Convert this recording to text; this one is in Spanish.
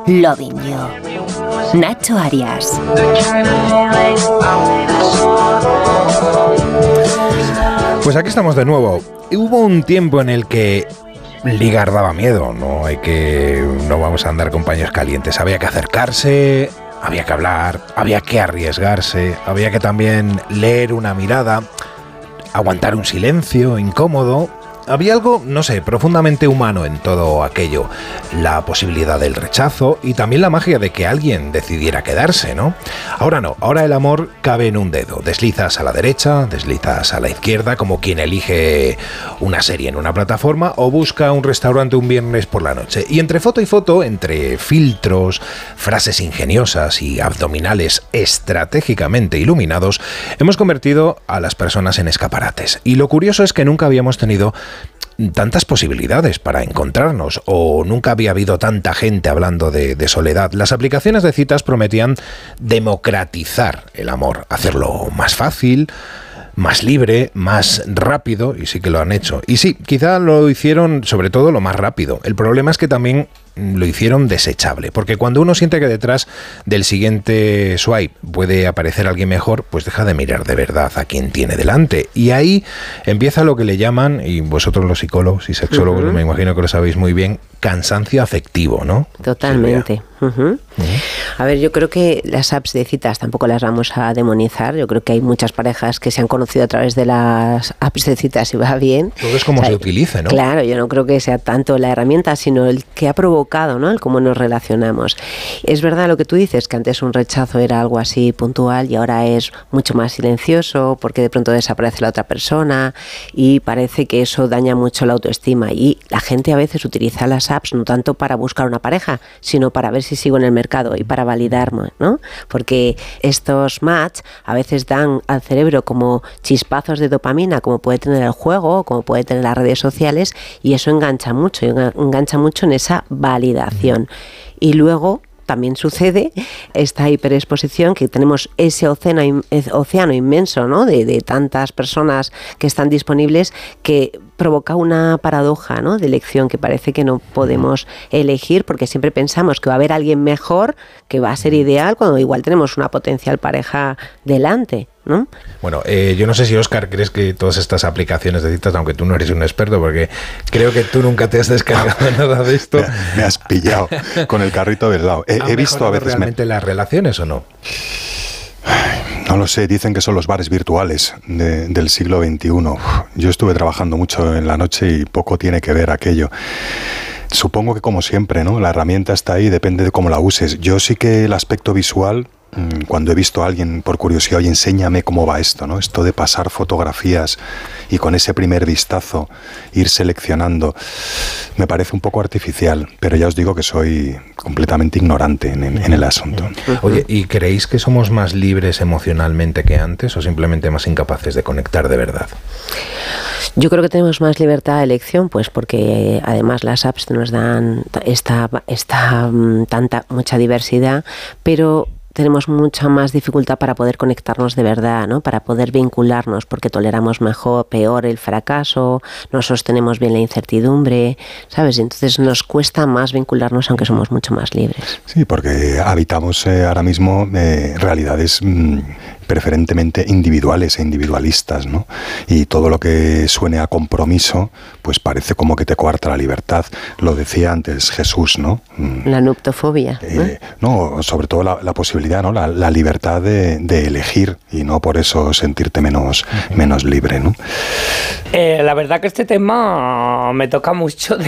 Loving You. Nacho Arias. Pues aquí estamos de nuevo. Hubo un tiempo en el que ligar daba miedo, no vamos a andar con paños calientes, había que acercarse, había que hablar, había que arriesgarse, había que también leer una mirada, aguantar un silencio incómodo. Había algo, no sé, profundamente humano en todo aquello. La posibilidad del rechazo y también la magia de que alguien decidiera quedarse, ¿no? Ahora no, ahora el amor cabe en un dedo. Deslizas a la derecha, deslizas a la izquierda, como quien elige una serie en una plataforma o busca un restaurante un viernes por la noche. Y entre foto y foto, entre filtros, frases ingeniosas y abdominales estratégicamente iluminados, hemos convertido a las personas en escaparates. Y lo curioso es que nunca habíamos tenido tantas posibilidades para encontrarnos, o nunca había habido tanta gente hablando de soledad. Las aplicaciones de citas prometían democratizar el amor, hacerlo más fácil, más libre, más rápido, y sí que lo han hecho. Y sí, quizá lo hicieron sobre todo lo más rápido. El problema es que también lo hicieron desechable, porque cuando uno siente que detrás del siguiente swipe puede aparecer alguien mejor, pues deja de mirar de verdad a quien tiene delante. Y ahí empieza lo que le llaman, y vosotros los psicólogos y sexólogos me imagino que lo sabéis muy bien, cansancio afectivo, ¿no? Totalmente. A ver, yo creo que las apps de citas tampoco las vamos a demonizar. Yo creo que hay muchas parejas que se han conocido a través de las apps de citas y va bien. Todo es como se utilice, ¿no? Claro, yo no creo que sea tanto la herramienta, sino el que ha provocado, ¿no? El cómo nos relacionamos. Es verdad lo que tú dices, que antes un rechazo era algo así puntual y ahora es mucho más silencioso porque de pronto desaparece la otra persona y parece que eso daña mucho la autoestima. Y la gente a veces utiliza las apps no tanto para buscar una pareja, sino para ver si sigo en el mercado y para validarme, ¿no? Porque estos match a veces dan al cerebro como chispazos de dopamina, como puede tener el juego, como puede tener las redes sociales, y eso engancha mucho en esa validación. Y luego también sucede esta hiperexposición, que tenemos ese océano inmenso, ¿no? de tantas personas que están disponibles, que provoca una paradoja, ¿no? De elección, que parece que no podemos elegir porque siempre pensamos que va a haber alguien mejor, que va a ser ideal, cuando igual tenemos una potencial pareja delante, ¿no? Bueno, yo no sé si, Óscar, crees que todas estas aplicaciones de citas, aunque tú no eres un experto, porque creo que tú nunca te has descargado nada de esto. Me has pillado con el carrito del lado. He visto a veces realmente las relaciones, ¿o no? No lo sé, dicen que son los bares virtuales del siglo XXI. Yo estuve trabajando mucho en la noche y poco tiene que ver aquello. Supongo que como siempre, ¿no? La herramienta está ahí, depende de cómo la uses. Yo sí que el aspecto visual, cuando he visto a alguien por curiosidad, oye, enséñame cómo va esto, ¿no? Esto de pasar fotografías y con ese primer vistazo ir seleccionando, me parece un poco artificial, pero ya os digo que soy completamente ignorante en el asunto. Oye, ¿y creéis que somos más libres emocionalmente que antes o simplemente más incapaces de conectar de verdad? Yo creo que tenemos más libertad de elección, pues porque además las apps nos dan mucha diversidad, pero tenemos mucha más dificultad para poder conectarnos de verdad, ¿no? Para poder vincularnos, porque toleramos peor el fracaso, no sostenemos bien la incertidumbre, ¿sabes? Entonces nos cuesta más vincularnos, aunque somos mucho más libres. Sí, porque habitamos ahora mismo realidades preferentemente individuales e individualistas, ¿no? Y todo lo que suene a compromiso, pues parece como que te coarta la libertad. Lo decía antes Jesús, ¿no? La nuptofobia. No, sobre todo la posibilidad, ¿no? La libertad de elegir y no por eso sentirte menos libre, ¿no? La verdad que este tema me toca mucho de